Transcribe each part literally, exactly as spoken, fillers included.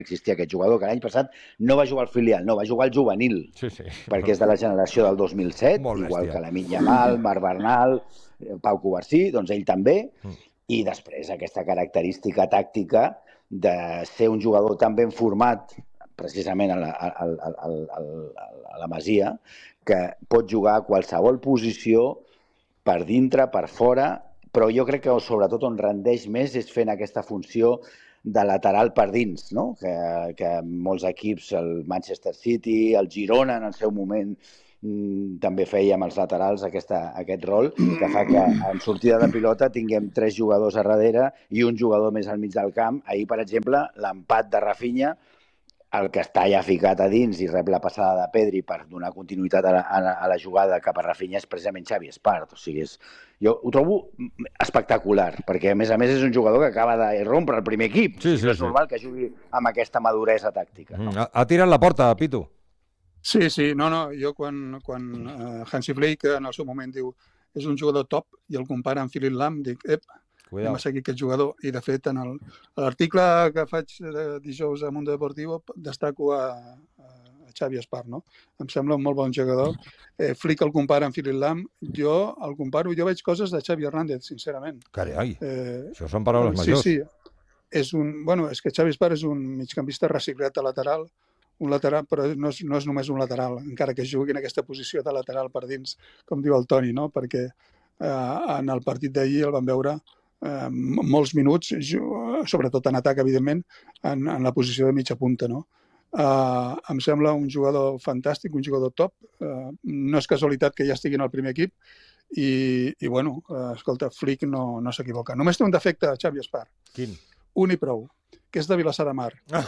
existia aquest jugador, que l'any passat no va jugar al filial, no, va jugar al juvenil, sí, sí. perquè és de la generació del dos mil set, Molt igual bèstia. que Lamine Yamal, Marc Bernal, Pau Covarsí, doncs ell també, mm. i després aquesta característica tàctica de ser un jugador tan ben format, precisament a la, a, a, a, a, a la Masia, que pot jugar a qualsevol posició, per dintre, per fora, però jo crec que sobretot on rendeix més és fent aquesta funció de lateral per dins, no? que, que molts equips, el Manchester City, el Girona en el seu moment, mmm, també feia amb els laterals aquesta, aquest rol, que fa que en sortida de pilota tinguem tres jugadors a darrere i un jugador més al mig del camp. Ahir, per exemple, l'empat de Rafinha, el que està ja ficat a dins i rep la passada de Pedri per donar continuïtat a la, a la jugada cap a Rafinha és precisament Xavi Espart. O sigui, és, jo ho trobo espectacular, perquè a més a més és un jugador que acaba de rompre el primer equip. Sí, sí, no és sí. normal que jugui amb aquesta maduresa tàctica. No? Ha, ha tirat la porta, Pitu. Sí, sí, no, no, jo quan, quan uh, Hansi Flick en el seu moment diu és un jugador top i el compara amb Philipp Lahm, dic, ep, Cuidado. Anem a seguir aquest jugador. I, de fet, en l'article que faig de dijous a Mundo Deportivo destaco a, a Xavi Espart, no? Em sembla un molt bon jugador. Eh, Flick el compara amb Philipp Lahm. Jo el comparo, jo veig coses de Xavi Hernández, sincerament. Carai, eh, això són paraules sí, majors. Sí, sí. És un, bueno, és que Xavi Espart és un migcampista reciclat a lateral, un lateral, però no és, no és només un lateral, encara que jugui en aquesta posició de lateral per dins, com diu el Toni, no? Perquè eh, en el partit d'ahir el vam veure eh, molts minuts, sobretot en atac, evidentment, en, en la posició de mitja punta, no? Eh, em sembla un jugador fantàstic, un jugador top. Eh, no és casualitat que ja estigui en el primer equip i, i bueno, eh, escolta, Flick no, no s'equivoca. Només té un defecte, Xavi Espart. Quin? Un i prou, que és de Vilassar de Mar.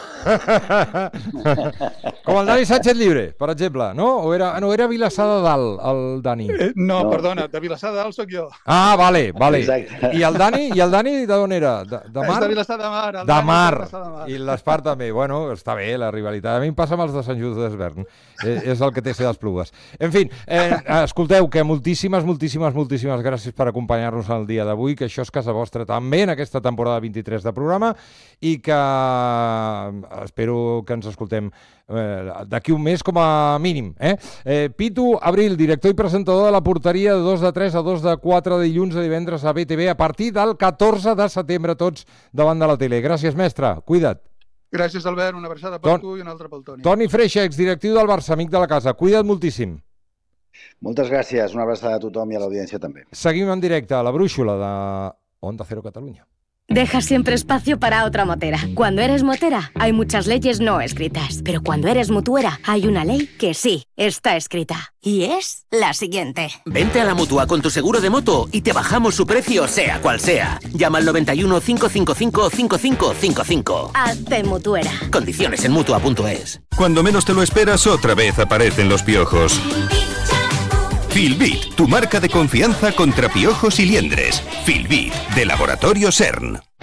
Com el Dani Sánchez Llibre, per exemple, no? O era, no, era Vilassar de Dalt, el Dani. Eh, no, No. perdona, de Vilassar de Dalt soc jo. Ah, vale, vale. Exacte. I el Dani, i el Dani d'on era? De, de Mar? És de Vilassar de Mar. el De Dani és Mar. Vilassar de Mar. I l'Espart també. Bueno, està bé, la rivalitat. A mi em passa amb els de Sant Just d'Esvern. Eh, és el que té ser d'Esplugues. En fi, eh, escolteu, que moltíssimes, moltíssimes, moltíssimes gràcies per acompanyar-nos el dia d'avui, que això és casa vostra també en aquesta temporada vint-i-tres de programa i que espero que ens escoltem eh, d'aquí un mes com a mínim. Eh? Eh, Pitu Abril, director i presentador de La Porteria, de dos de tres a dos de quatre, de dilluns a divendres a B T V, a partir del catorze de setembre, tots davant de la tele. Gràcies, mestre. Cuida't. Gràcies, Albert. Una abraçada per Ton... tu i una altra pel Toni. Toni Freixa, exdirectiu del Barça, amic de la casa. Cuida't moltíssim. Moltes gràcies. Una abraçada a tothom i a l'audiència també. Seguim en directe a la brúixola de Onda Cero Catalunya. Deja siempre espacio para otra motera. Cuando eres motera, hay muchas leyes no escritas. Pero cuando eres mutuera, hay una ley que sí está escrita. Y es la siguiente. Vente a la Mutua con tu seguro de moto y te bajamos su precio sea cual sea. Llama al noventa y uno, cinco cinco cinco, cinco cinco cinco cinco. Hazte mutuera. Condiciones en Mutua punto es. Cuando menos te lo esperas, otra vez aparecen los piojos. Filbit, tu marca de confianza contra piojos y liendres. Filbit, de Laboratorio CERN.